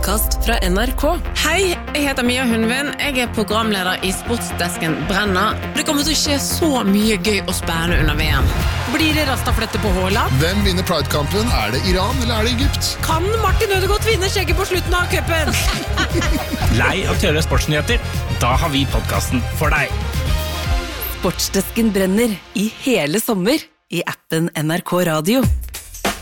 podcast fra NRK. Hei, jeg heter Mia Hundvin. Jeg programleder i Sportsdesken Brenner. Det kommer til å skje så mye gøy og spennende under VM. Blir det rastaflette på Haaland? Hvem vinner Pride-kampen? Det Iran eller det Egypt? Kan Martin Ødegaard vinne skjegget på slutten av cupen? Lei av tørre sportsnyheter? Da har vi podcasten for deg. Sportsdesken Brenner i hele sommer i appen NRK Radio.